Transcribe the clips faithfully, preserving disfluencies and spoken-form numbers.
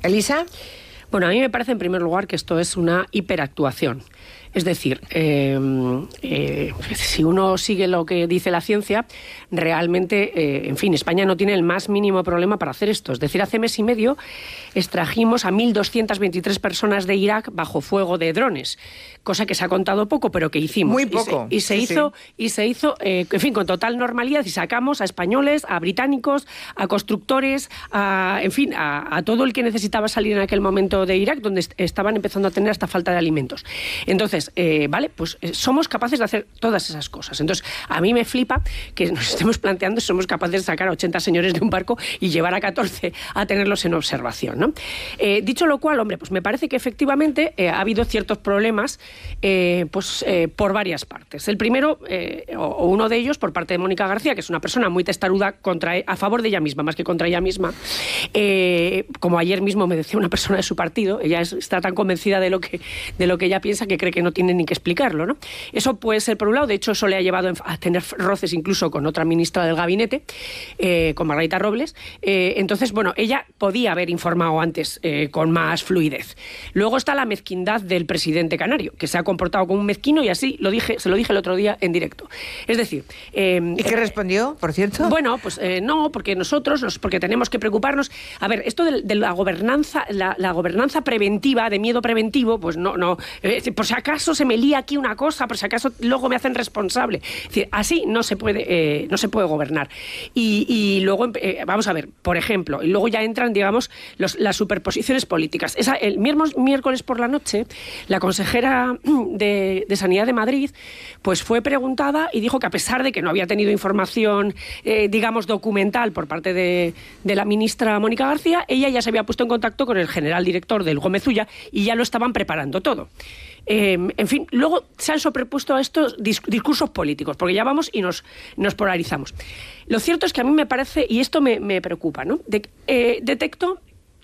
Elisa. Bueno, a mí me parece en primer lugar que esto es una hiperactuación. Es decir, eh, eh, si uno sigue lo que dice la ciencia, realmente, eh, en fin, España no tiene el más mínimo problema para hacer esto. Es decir, hace mes y medio extrajimos a mil doscientas veintitrés personas de Irak bajo fuego de drones, cosa que se ha contado poco, pero que hicimos. Muy poco. Y se, y se sí, hizo, sí. y se hizo eh, en fin, con total normalidad, y sacamos a españoles, a británicos, a constructores, a, en fin, a, a todo el que necesitaba salir en aquel momento de Irak, donde est- estaban empezando a tener hasta falta de alimentos. Entonces, Eh, vale, pues eh, somos capaces de hacer todas esas cosas. Entonces, a mí me flipa que nos estemos planteando si somos capaces de sacar a ochenta señores de un barco y llevar a catorce a tenerlos en observación, ¿no? Eh, dicho lo cual, hombre, pues me parece que efectivamente eh, ha habido ciertos problemas eh, pues, eh, por varias partes. El primero, eh, o, o uno de ellos, por parte de Mónica García, que es una persona muy testaruda contra, a favor de ella misma, más que contra ella misma. Eh, como ayer mismo me decía una persona de su partido, ella es, está tan convencida de lo que, de lo que ella piensa que cree que no tiene ni que explicarlo, ¿no? Eso puede ser por un lado, de hecho eso le ha llevado a tener roces incluso con otra ministra del gabinete, eh, con Margarita Robles. Eh, entonces, bueno, ella podía haber informado antes eh, con más fluidez. Luego está la mezquindad del presidente canario, que se ha comportado como un mezquino y así lo dije, se lo dije el otro día en directo. Es decir... Eh, ¿Y qué respondió, por cierto? Bueno, pues eh, no, porque nosotros, los, porque tenemos que preocuparnos... A ver, esto de, de la gobernanza, la, la gobernanza preventiva, de miedo preventivo, pues no, no, eh, por si acaso se me lía aquí una cosa, por si acaso luego me hacen responsable. Es decir, así no se puede, eh, no se puede gobernar. Y, y luego, eh, vamos a ver, por ejemplo, y luego ya entran, digamos, los, las superposiciones políticas. Esa, el miércoles por la noche, la consejera de, de Sanidad de Madrid, pues fue preguntada y dijo que a pesar de que no había tenido información, eh, digamos, documental por parte de, de la ministra Mónica García, ella ya se había puesto en contacto con el general director del Gómez Ulla y ya lo estaban preparando todo. Eh, en fin, luego se han sobrepuesto a estos dis- discursos políticos, porque ya vamos y nos, nos polarizamos. Lo cierto es que a mí me parece, y esto me, me preocupa, ¿no? De, eh, detecto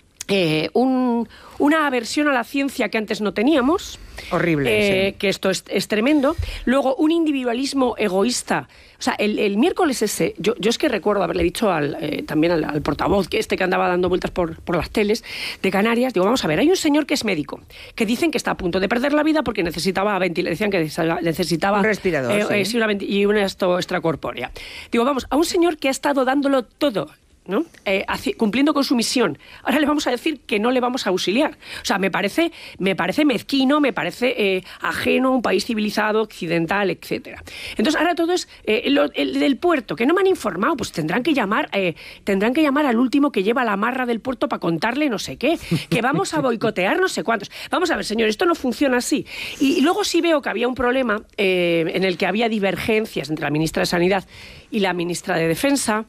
eh, un, una aversión a la ciencia que antes no teníamos. Horrible, eh, sí. Que esto es, es tremendo. Luego, un individualismo egoísta. O sea, el, el miércoles ese, yo, yo es que recuerdo haberle dicho al, eh, también al, al portavoz, que este que andaba dando vueltas por, por las teles de Canarias, digo, vamos a ver, hay un señor que es médico, que dicen que está a punto de perder la vida porque necesitaba ventilación, decían que necesitaba... Un respirador, eh, sí. eh, sí, una venti- y una esto extracorpórea. Digo, vamos, a un señor que ha estado dándolo todo, ¿no? Eh, haci- cumpliendo con su misión. Ahora le vamos a decir que no le vamos a auxiliar. O sea, me parece, me parece mezquino, me parece eh, ajeno a un país civilizado, occidental, etcétera. Entonces, ahora todo es eh, lo, el del puerto, que no me han informado, pues tendrán que llamar, eh, tendrán que llamar al último que lleva la amarra del puerto para contarle no sé qué, que vamos a boicotear no sé cuántos. Vamos a ver, señor, esto no funciona así. Y, y luego sí veo que había un problema eh, en el que había divergencias entre la ministra de Sanidad y la ministra de Defensa.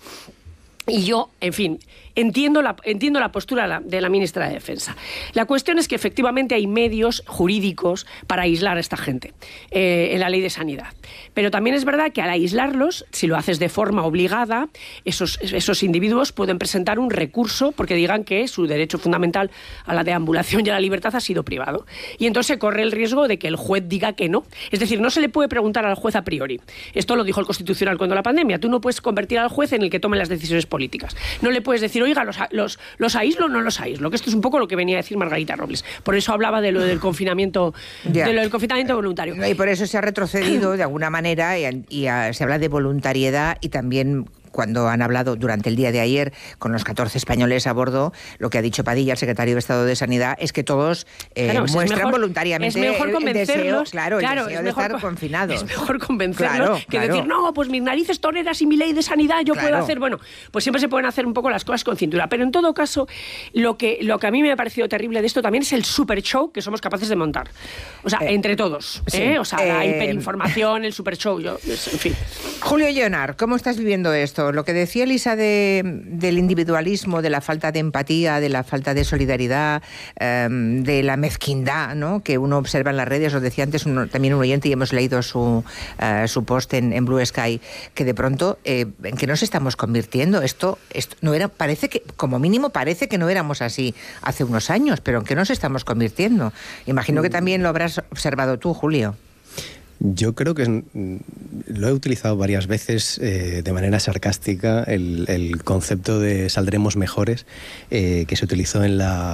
Y yo, en fin, entiendo la, entiendo la postura de la, de la ministra de Defensa. La cuestión es que efectivamente hay medios jurídicos para aislar a esta gente eh, en la ley de sanidad. Pero también es verdad que al aislarlos, si lo haces de forma obligada, esos, esos individuos pueden presentar un recurso porque digan que su derecho fundamental a la deambulación y a la libertad ha sido privado. Y entonces se corre el riesgo de que el juez diga que no. Es decir, no se le puede preguntar al juez a priori. Esto lo dijo el Constitucional cuando la pandemia. Tú no puedes convertir al juez en el que tome las decisiones políticas. No le puedes decir, oiga, los, los, los aíslo o no los aíslo, que esto es un poco lo que venía a decir Margarita Robles. Por eso hablaba de lo del confinamiento, Ya. de lo del confinamiento voluntario. Y por eso se ha retrocedido de alguna manera y, y a, se habla de voluntariedad y también... Cuando han hablado durante el día de ayer con los catorce españoles a bordo, lo que ha dicho Padilla, el secretario de Estado de Sanidad, es que todos eh, Claro, muestran es mejor, voluntariamente es mejor el, el deseo, convencerlos, claro, el claro, deseo es de mejor, estar confinados. Es mejor convencerlos Claro, que claro. decir, no, pues mis narices toreras y mi ley de sanidad yo Claro. puedo hacer. Bueno, pues siempre se pueden hacer un poco las cosas con cintura. Pero en todo caso, lo que, lo que a mí me ha parecido terrible de esto también es el super show que somos capaces de montar. O sea, eh, entre todos. sí. ¿eh? O sea, la Eh, hiperinformación, el super show, yo, en fin. Julio Lleonar, ¿cómo estás viviendo esto? Lo que decía Elisa de, del individualismo, de la falta de empatía, de la falta de solidaridad, eh, de la mezquindad, ¿no?, que uno observa en las redes. Os decía antes uno, también un oyente, y hemos leído su, uh, su post en, en Blue Sky, que de pronto, eh, ¿en qué nos estamos convirtiendo? Esto, esto no era, parece que, como mínimo parece que no éramos así hace unos años, pero ¿en qué nos estamos convirtiendo? Imagino que también lo habrás observado tú, Julio. Yo creo que mm, lo he utilizado varias veces eh, de manera sarcástica, el, el concepto de saldremos mejores, eh, que se utilizó en la